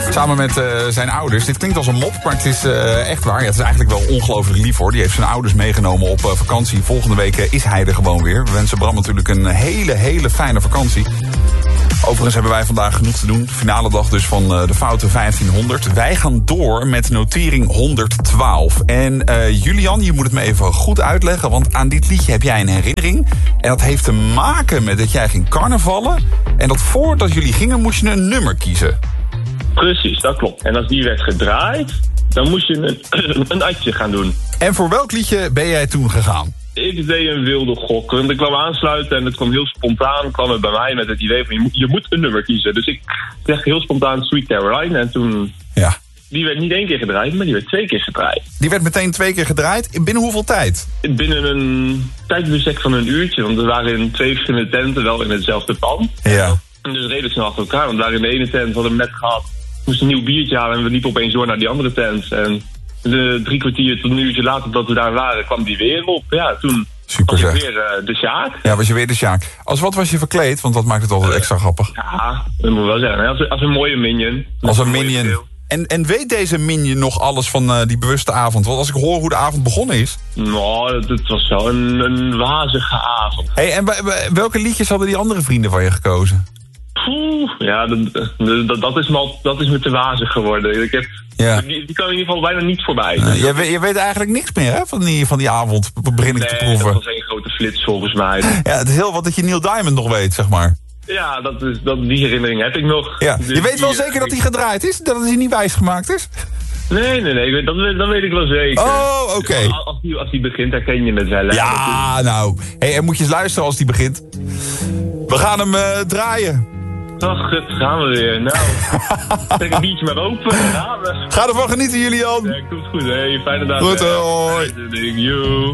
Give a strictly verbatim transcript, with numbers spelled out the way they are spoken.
Samen met uh, zijn ouders. Dit klinkt als een mop, maar het is uh, echt waar. Ja, het is eigenlijk wel ongelooflijk lief hoor. Die heeft zijn ouders meegenomen op uh, vakantie. Volgende week uh, is hij er gewoon weer. We wensen Bram natuurlijk een hele, hele fijne vakantie. Overigens hebben wij vandaag genoeg te doen. Finale dag dus van uh, de Foute vijftienhonderd. Wij gaan door met notering honderdtwaalf. En uh, Julian, je moet het me even goed uitleggen. Want aan dit liedje heb jij een herinnering. En dat heeft te maken met dat jij ging carnavallen. En dat voordat jullie gingen moest je een nummer kiezen. Precies, dat klopt. En als die werd gedraaid, dan moest je een, een uitje gaan doen. En voor welk liedje ben jij toen gegaan? Ik deed een wilde gok. Want ik kwam aansluiten en het kwam heel spontaan. kwam het bij mij met het idee van je moet, je moet een nummer kiezen. Dus ik zeg heel spontaan Sweet Caroline. En toen... Ja. Die werd niet één keer gedraaid, maar die werd twee keer gedraaid. Die werd meteen twee keer gedraaid? Binnen hoeveel tijd? Binnen een tijdbestek van een uurtje. Want we waren in twee verschillende tenten, wel in hetzelfde pand. Ja. En dus redelijk snel achter elkaar. Want we waren in de ene tent, we hadden hem net gehad. We moesten een nieuw biertje halen en we liepen opeens door naar die andere tent. En de drie kwartier tot een uurtje later dat we daar waren, kwam die weer op. Ja, toen Super, was ik zeg. weer uh, de Sjaak. Ja, was je weer de Sjaak. Als wat was je verkleed? Want dat maakt het altijd extra grappig. Ja, dat moet wel zeggen. Als, als een mooie minion. Als een mooie minion. bril. En, en weet deze minion nog alles van uh, die bewuste avond? Want als ik hoor hoe de avond begonnen is... Nou, het, het was wel een, een wazige avond. Hey, en w- w- welke liedjes hadden die andere vrienden van je gekozen? Poeh, ja, dat, dat, dat, is me, dat is me te wazig geworden. Ik heb, Ja. die, die kan in ieder geval bijna niet voorbij. Uh, je, weet, je weet eigenlijk niks meer hè, van, die, van die avond, begin ik te Nee, proeven. dat was één grote flits volgens mij. Ja, het is heel wat dat je Neil Diamond nog weet, zeg maar. Ja, dat is, dat, die herinnering heb ik nog. Ja. Dus Je weet wel die, zeker dat hij gedraaid is? Dat hij niet wijsgemaakt is? Nee, nee, nee, ik weet- dat, weet- dat weet ik wel zeker. Oh, oké. Okay. Als, als, die, als die begint, herken je het wel. Hè? Ja, nou. Hey, en moet je eens luisteren als die begint. We gaan hem uh, draaien. Ach, het gaan we weer. Nou, trek een biertje maar open. Gaan we. Ga ervan genieten, Julian. Ja, komt goed, hè. Fijne dag. Goed, hoi. Yo.